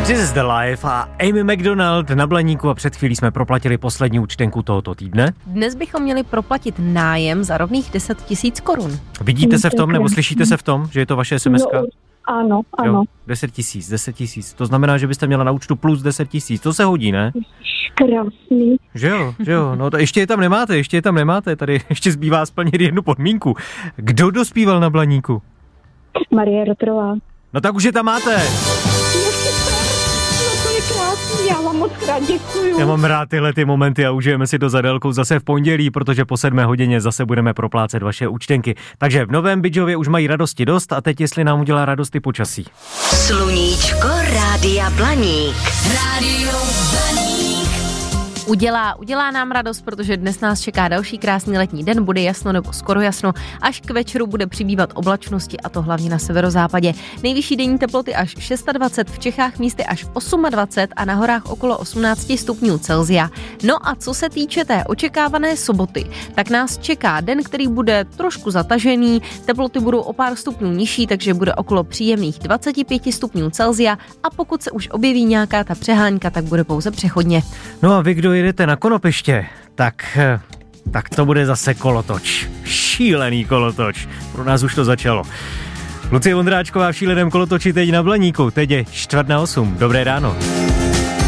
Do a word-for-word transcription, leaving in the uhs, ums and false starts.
This is the life a Amy McDonald na Blaníku a před chvílí jsme proplatili poslední účtenku tohoto týdne. Dnes bychom měli proplatit nájem za rovných deset tisíc korun. Vidíte se v tom, nebo slyšíte se v tom, že je to vaše es em eska? No, ano, ano. Jo, deset tisíc, deset tisíc. To znamená, že byste měla na účtu plus deset tisíc. To se hodí, ne? Krásný. Že jo, že jo. No to ještě je tam nemáte, ještě je tam nemáte. Tady ještě zbývá splnit jednu podmínku. Kdo dospíval na Blaníku? Marie Rotrová. No tak už je tam máte. Já vám moc krát děkuju. Já mám rád tyhle ty momenty a užijeme si to za délkou zase v pondělí, protože po sedmé hodině zase budeme proplácet vaše účtenky. Takže v Novém Bydžově už mají radosti dost a teď jestli nám udělá radosti počasí. Sluníčko Rádia Blaník. Rádio Blaník. Udělá, udělá nám radost, protože dnes nás čeká další krásný letní den, bude jasno nebo skoro jasno, až k večeru bude přibývat oblačnosti a to hlavně na severozápadě. Nejvyšší denní teploty až dvacet šest, v Čechách místy až dvacet osm a na horách okolo osmnáct stupňů Celsia. No a co se týče té očekávané soboty, tak nás čeká den, který bude trošku zatažený, teploty budou o pár stupňů nižší, takže bude okolo příjemných dvacet pět stupňů Celsia a pokud se už objeví nějaká ta přehánka, tak bude pouze přechodně. No a vy, kdo jedete na Konopiště, tak, tak to bude zase kolotoč. Šílený kolotoč. Pro nás už to začalo. Lucie Vondráčková v šíleném kolotoči teď na Blaníku. Teď je čtvrt na osm. Dobré ráno.